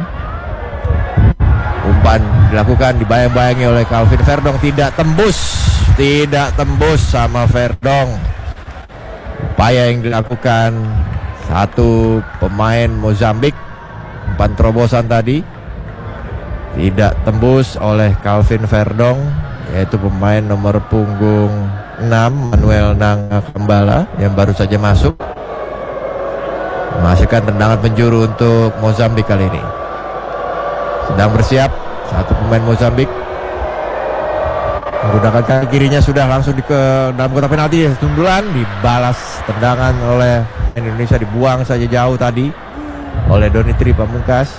Umpan dilakukan, dibayang-bayangi oleh Calvin Verdong, tidak tembus, tidak tembus sama Verdong. Upaya yang dilakukan satu pemain Mozambik, umpan terobosan tadi tidak tembus oleh Calvin Verdong, yaitu pemain nomor punggung enam Manuel Nanga Kembala yang baru saja masuk, menghasilkan tendangan penjuru untuk Mozambik kali ini. Sedang bersiap satu pemain Mozambik menggunakan kaki kirinya, sudah langsung di ke dalam kotak penalti. Sundulan dibalas tendangan oleh Indonesia, dibuang saja jauh tadi oleh Donitri Pamungkas.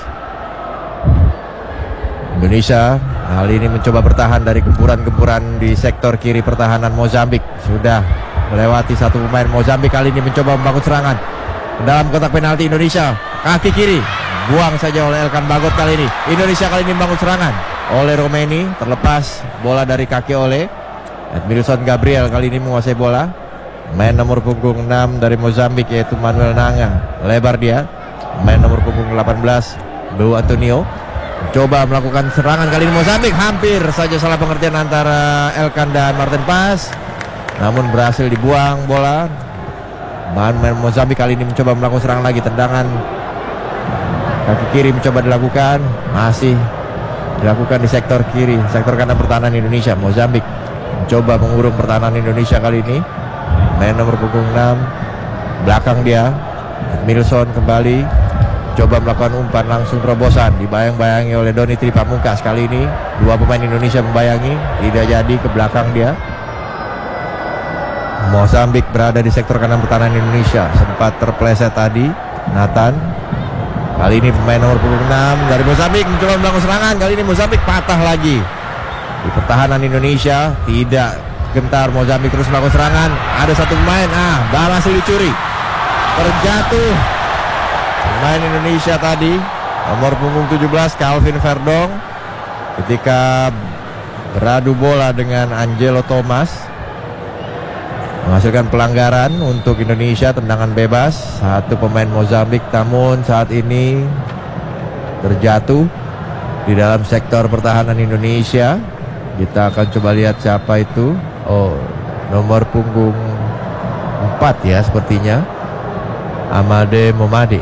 Indonesia kali ini mencoba bertahan dari gempuran-gempuran di sektor kiri pertahanan Mozambik. Sudah melewati satu pemain Mozambik kali ini mencoba membangun serangan dalam kotak penalti Indonesia. Kaki kiri buang saja oleh Elkan Bagot kali ini. Indonesia kali ini membangun serangan oleh Romeni, terlepas bola dari kaki oleh Edmilson Gabriel kali ini menguasai bola. Main nomor punggung enam dari Mozambik yaitu Manuel Nanga, lebar dia. Main nomor punggung delapan belas Beu Antonio coba melakukan serangan kali ini. Mozambik hampir saja salah pengertian antara Elkan dan Martin Pas, namun berhasil dibuang bola. Main Mozambik kali ini mencoba melakukan serangan lagi, tendangan kaki kiri mencoba dilakukan, masih dilakukan di sektor kiri, sektor kanan pertahanan Indonesia. Mozambik mencoba mengurung pertahanan Indonesia kali ini. Main nomor punggung enam, belakang dia Milson kembali coba melakukan umpan langsung terobosan, dibayang-bayangi oleh Donitri Pamungkas. Kali ini dua pemain Indonesia membayangi, tidak jadi, ke belakang dia. Mozambik berada di sektor kanan pertahanan Indonesia, sempat terpleset tadi Nathan. Kali ini pemain nomor punggung enam dari Mozambik mencoba melakukan serangan. Kali ini Mozambik patah lagi di pertahanan Indonesia. Tidak gentar Mozambik terus melakukan serangan. Ada satu pemain, ah, berhasil dicuri, terjatuh pemain Indonesia tadi nomor punggung tujuh belas Calvin Verdong ketika beradu bola dengan Angelo Thomas, menghasilkan pelanggaran untuk Indonesia, tendangan bebas. Satu pemain Mozambik namun saat ini terjatuh di dalam sektor pertahanan Indonesia. Kita akan coba lihat siapa itu. Oh, nomor punggung empat ya sepertinya, Amade Momade.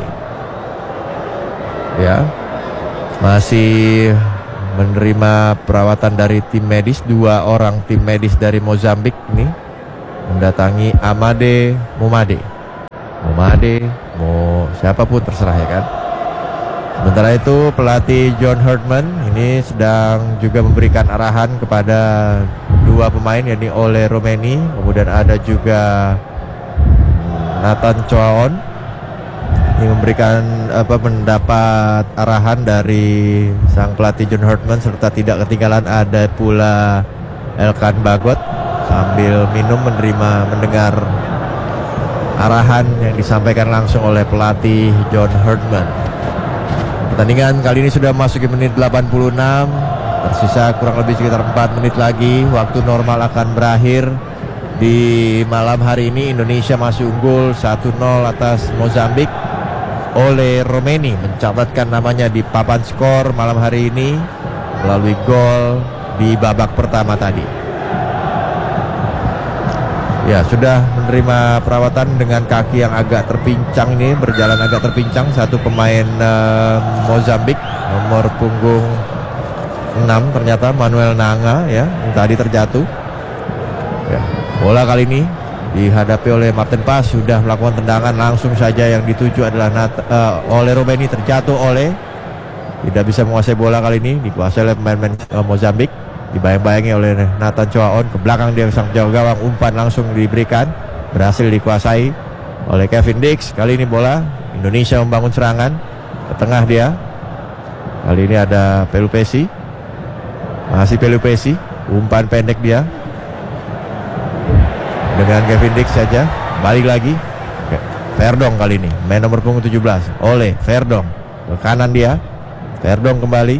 Ya, masih menerima perawatan dari tim medis. Dua orang tim medis dari Mozambik ini mendatangi Amade Momade. Momade, mau siapapun terserah ya kan. Sementara itu pelatih John Herdman ini sedang juga memberikan arahan kepada dua pemain, yakni Ole Romeni, kemudian ada juga Nathan Choaon. Ini memberikan apa mendapat arahan dari sang pelatih John Herdman, serta tidak ketinggalan ada pula Elkan Bagot sambil minum menerima mendengar arahan yang disampaikan langsung oleh pelatih John Herdman. Pertandingan kali ini sudah memasuki menit delapan puluh enam. Tersisa kurang lebih sekitar empat menit lagi. Waktu normal akan berakhir. Di malam hari ini Indonesia masih unggul satu nol atas Mozambik. Ole Romeni mencatatkan namanya di papan skor malam hari ini melalui gol di babak pertama tadi. Ya, sudah menerima perawatan dengan kaki yang agak terpincang ini, berjalan agak terpincang. Satu pemain uh, Mozambik nomor punggung enam ternyata Manuel Nanga ya, yang tadi terjatuh. Ya, bola kali ini dihadapi oleh Martin Pas, sudah melakukan tendangan langsung saja, yang dituju adalah Nat, uh, Ole Romeni, terjatuh oleh tidak bisa menguasai bola kali ini, dikuasai oleh pemain uh, Mozambik, dibayang-bayangi oleh Nathan Choaon, ke belakang dia sang jauh gawang, umpan langsung diberikan, berhasil dikuasai oleh Kevin Dix. Kali ini bola Indonesia membangun serangan ke tengah dia, kali ini ada Pelupesi, masih Pelupesi, umpan pendek dia dengan Kevin Dix saja. Balik lagi Verdong kali ini, main nomor punggung tujuh belas oleh Verdong, ke kanan dia. Verdong kembali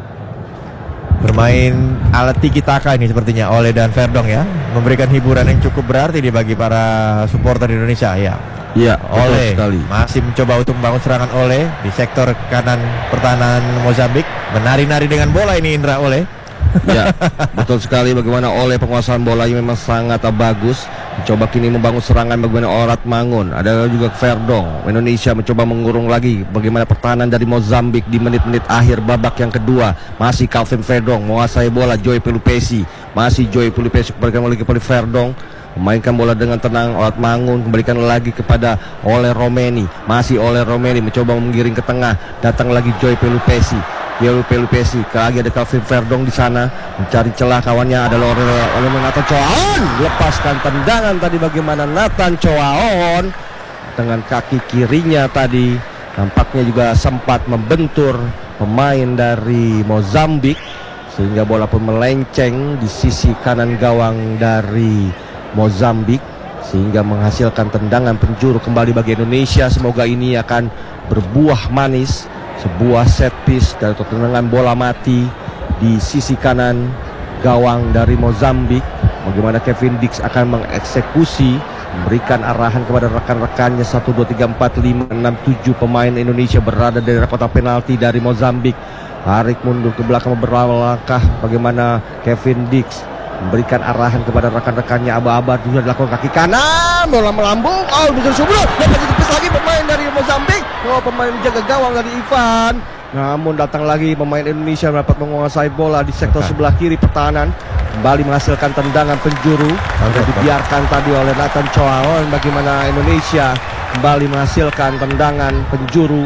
bermain alat tiki taka ini sepertinya Ole dan Verdong ya, memberikan hiburan yang cukup berarti di bagi para supporter Indonesia ya. Iya, Ole sekali. masih mencoba untuk membangun serangan Ole di sektor kanan pertahanan Mozambik, menari-nari dengan bola ini Indra Ole. Ya, betul sekali, bagaimana oleh penguasaan bolanya memang sangat bagus. Mencoba kini membangun serangan bagaimana Orat Mangun. Ada juga Verdong. Indonesia mencoba mengurung lagi bagaimana pertahanan dari Mozambik di menit-menit akhir babak yang kedua. Masih Calvin Verdong menguasai bola, Joy Pelupesi. Masih Joy Pelupesi kembalikan lagi kepada Verdong, memainkan bola dengan tenang. Orat Mangun kembalikan lagi kepada Ole Romeni. Masih Ole Romeni mencoba menggiring ke tengah. Datang lagi Joy Pelupesi. Joy Pelupesi, lagi ada Calvin Verdong di sana mencari celah, kawannya adalah oleh Nathan Choaon. Lepaskan tendangan tadi bagaimana Nathan Choaon dengan kaki kirinya tadi, nampaknya juga sempat membentur pemain dari Mozambik sehingga bola pun melenceng di sisi kanan gawang dari Mozambik sehingga menghasilkan tendangan penjuru kembali bagi Indonesia. Semoga ini akan berbuah manis, sebuah set piece dari tendangan bola mati di sisi kanan gawang dari Mozambik. Bagaimana Kevin Dix akan mengeksekusi, memberikan arahan kepada rekan-rekannya. Satu, dua, tiga, empat, lima, enam, tujuh pemain Indonesia berada di daerah kotak penalti dari Mozambik. Tarik mundur ke belakang beberapa langkah. Bagaimana Kevin Dix memberikan arahan kepada rekan-rekannya. Aba-aba juga dilakukan kaki kanan, bola melambung, oh bisa subur, dapat ditepis lagi pemain dari Mozambik. Oh, pemain jaga gawang dari Ivan. Namun datang lagi pemain Indonesia dapat menguasai bola di sektor sebelah kiri pertahanan, kembali menghasilkan tendangan penjuru yang dibiarkan tadi oleh Nathan Choaon. Bagaimana Indonesia kembali menghasilkan tendangan penjuru.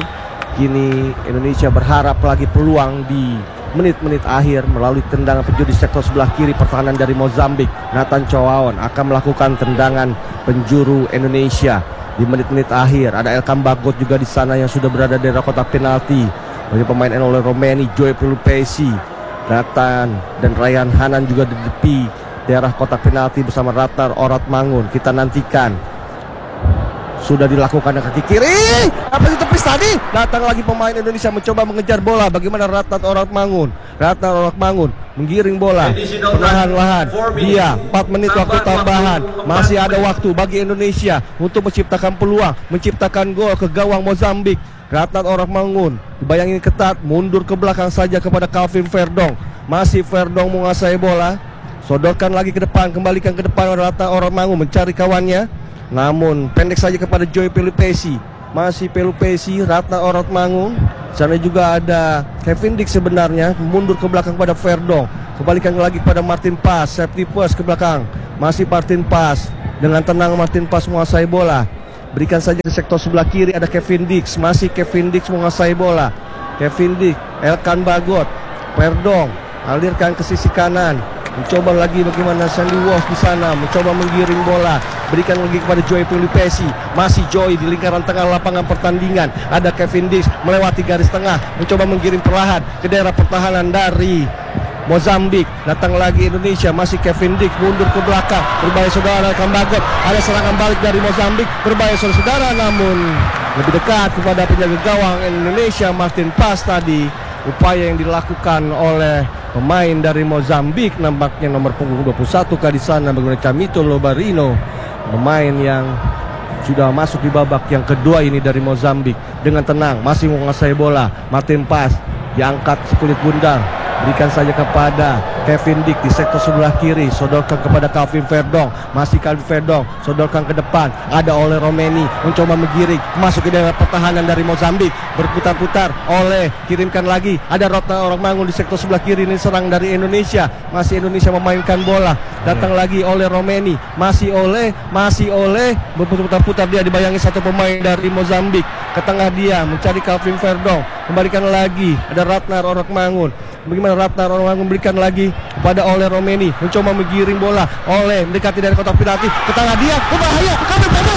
Kini Indonesia berharap lagi peluang di menit-menit akhir melalui tendangan penjuru di sektor sebelah kiri pertahanan dari Mozambik. Nathan Choaon akan melakukan tendangan penjuru Indonesia di menit-menit akhir. Ada Elkan Bagot juga di sana yang sudah berada di daerah kotak penalti. Bagi pemain Ole Romeni, Joy Pelupesi, Nathan dan Ryan Hanan juga di tepi daerah kotak penalti bersama Ratar Orat Mangun. Kita nantikan. Sudah dilakukan dengan kaki kiri. Apa itu tepis tadi? Datang lagi pemain Indonesia mencoba mengejar bola. Bagaimana Ratat Orat Mangun? Ratat Orat Mangun menggiring bola perlahan-lahan. Dia empat menit waktu tambahan. Masih ada waktu bagi Indonesia untuk menciptakan peluang, menciptakan gol ke gawang Mozambik. Ratat Orat Mangun dibayangin ketat, mundur ke belakang saja kepada Calvin Verdong. Masih Verdong menguasai bola. Sodorkan lagi ke depan, kembalikan ke depan oleh Ratna Orotmangun mencari kawannya. Namun pendek saja kepada Joy Pelupesi. Masih Pelupesi, Ratna Orotmangun. Sana juga ada Kevin Dix sebenarnya, mundur ke belakang pada Verdong. Kembalikan lagi kepada Martin Pas, safety first ke belakang. Masih Martin Pas. Dengan tenang Martin Pas menguasai bola. Berikan saja di sektor sebelah kiri ada Kevin Dix. Masih Kevin Dix menguasai bola. Kevin Dix, Elkan Bagot, Verdong alirkan ke sisi kanan. Mencoba lagi bagaimana Sandy Walsh di sana, mencoba menggiring bola. Berikan lagi kepada Joy Pelupesi. Masih Joy di lingkaran tengah lapangan pertandingan. Ada Kevin Dix melewati garis tengah, mencoba menggiring perlahan ke daerah pertahanan dari Mozambik. Datang lagi Indonesia, masih Kevin Dix mundur ke belakang. Berbahaya saudara Kambagot. Ada serangan balik dari Mozambik. Berbahaya saudara, namun lebih dekat kepada penjaga gawang Indonesia Martin Pas tadi. Upaya yang dilakukan oleh pemain dari Mozambik, nampaknya nomor punggung dua puluh satu kali sana bagaimana Camito Lobarino, pemain yang sudah masuk di babak yang kedua ini dari Mozambik. Dengan tenang masih menguasai bola. Martin Pas diangkat sekulit bundar. Berikan saja kepada Kevin Dix di sektor sebelah kiri. Sodorkan kepada Calvin Verdong. Masih Calvin Verdong. Sodorkan ke depan. Ada oleh Romeni. Mencoba menggiring. Masuk ke daerah pertahanan dari Mozambik. Berputar-putar. Oleh. Kirimkan lagi. Ada Ratna Orotmangun di sektor sebelah kiri. Ini serang dari Indonesia. Masih Indonesia memainkan bola. Datang lagi oleh Romeni. Masih oleh. Masih oleh. Berputar-putar dia dibayangi satu pemain dari Mozambik. Ke tengah dia. Mencari Calvin Verdong. Kembalikan lagi. Ada Ratna Orotmangun. Bagaimana Ratna Orotmangun memberikan lagi kepada oleh Romeni, mencoba menggiring bola. Oleh mendekati dari kotak penalti, ke tengah dia, berbahaya, Calvin Verdong.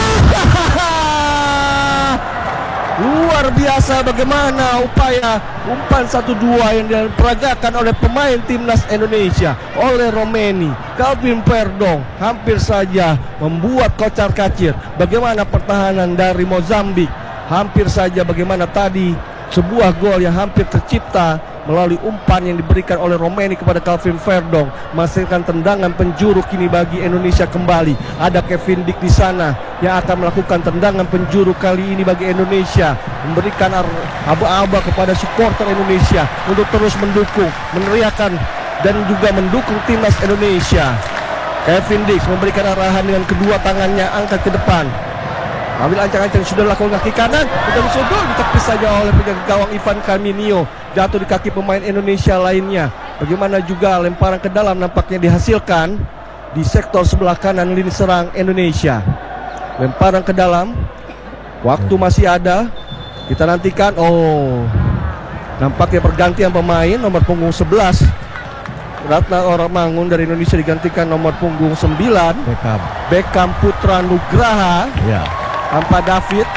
Luar biasa bagaimana upaya umpan satu dua yang diperagakan oleh pemain timnas Indonesia. Oleh Romeni, Calvin Verdong hampir saja membuat kocar-kacir bagaimana pertahanan dari Mozambik. Hampir saja bagaimana tadi sebuah gol yang hampir tercipta melalui umpan yang diberikan oleh Romeni kepada Calvin Verdong, menghasilkan tendangan penjuru kini bagi Indonesia kembali. Ada Kevin Dix di sana yang akan melakukan tendangan penjuru kali ini bagi Indonesia, memberikan aba-aba kepada supporter Indonesia untuk terus mendukung, meneriakan dan juga mendukung timnas Indonesia. Kevin Dix memberikan arahan dengan kedua tangannya, angkat ke depan. Ambil ancang-ancang sudah lakukan kaki kanan, sudah disodor, ditepis saja oleh penjaga gawang Ivan Carminio. Jatuh di kaki pemain Indonesia lainnya. Bagaimana juga lemparan ke dalam nampaknya dihasilkan di sektor sebelah kanan lini serang Indonesia. Lemparan ke dalam. Waktu masih ada. Kita nantikan. Oh, nampaknya pergantian pemain nomor punggung sebelas. Ratna Orotmangun dari Indonesia digantikan nomor punggung sembilan Beckham. Beckham Putra Nugraha. Ya. Tanpa David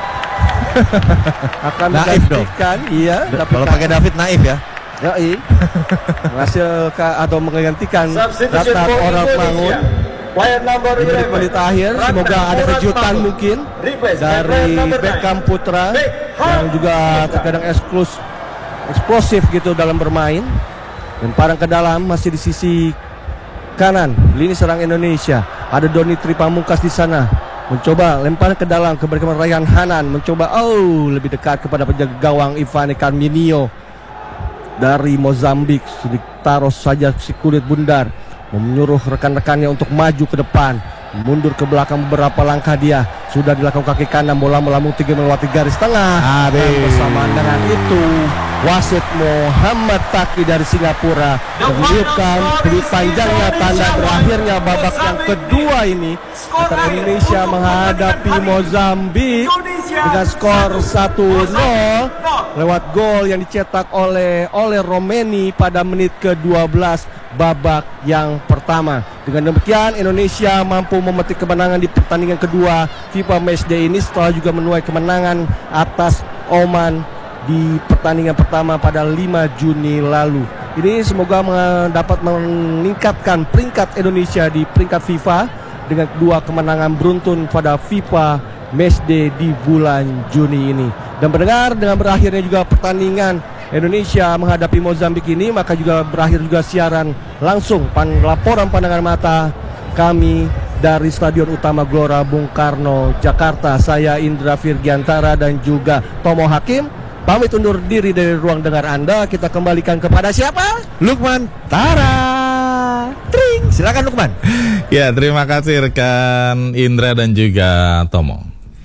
akan Naif menggantikan, iya. Kalau pakai David naif ya. Ya, iya. Menghasilkan atau menggantikan Ratna Orotmangun. Player number Di menit menit akhir, semoga ada kejutan mungkin dari Beckham Putra yang juga terkadang eksklus, eksplosif gitu dalam bermain. Lemparan ke dalam masih di sisi kanan lini serang Indonesia. Ada Doni Tripamungkas di sana. Mencoba lempar ke dalam kepada Ryan Hanan. Mencoba oh lebih dekat kepada penjaga gawang Ivan Carminio dari Mozambik. Ditaruh saja si kulit bundar. Menyuruh rekan-rekannya untuk maju ke depan. Mundur ke belakang beberapa langkah dia. Sudah dilakukan kaki kanan, bola melambung tinggi melewati garis tengah. Dan bersamaan dengan itu wasit Muhammad Taki dari Singapura meniupkan peluit panjangnya tanda berakhirnya babak yang kedua ini antara Indonesia menghadapi Mozambik dengan skor satu nol lewat gol yang dicetak oleh oleh Romeni pada menit ke dua belas babak yang pertama. Dengan demikian Indonesia mampu memetik kemenangan di pertandingan kedua FIFA Matchday ini setelah juga menuai kemenangan atas Oman di pertandingan pertama pada lima Juni lalu. Ini semoga dapat meningkatkan peringkat Indonesia di peringkat FIFA dengan dua kemenangan beruntun pada FIFA Matchday di bulan Juni ini. Dan mendengar dengan berakhirnya juga pertandingan Indonesia menghadapi Mozambik ini, maka juga berakhir juga siaran langsung pan, laporan pandangan mata kami dari Stadion Utama Gelora Bung Karno, Jakarta. Saya Indra Virgiantara dan juga Tomo Hakim pamit undur diri dari ruang dengar Anda. Kita kembalikan kepada siapa? Lukman Tara. Tring, silakan Lukman. Ya, terima kasih rekan Indra dan juga Tomo.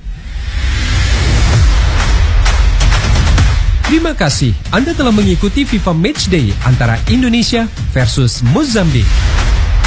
Terima kasih Anda telah mengikuti FIFA Matchday antara Indonesia versus Mozambik.